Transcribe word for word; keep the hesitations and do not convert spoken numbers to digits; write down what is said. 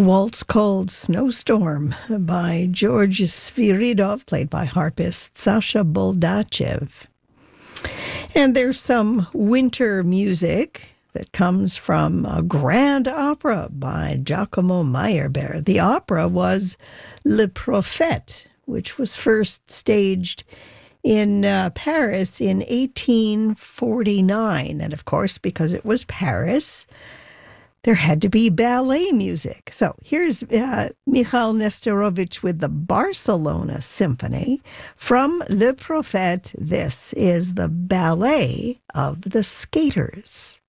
Waltz called Snowstorm by George Sviridov, played by harpist Sasha Boldachev. And there's some winter music that comes from a grand opera by Giacomo Meyerbeer. The opera was Le Prophète, which was first staged in uh, Paris in eighteen forty-nine. And of course, because it was Paris, there had to be ballet music. So here's uh, Michal Nesterovich with the Barcelona Symphony. From Le Prophète, this is the Ballet of the Skaters.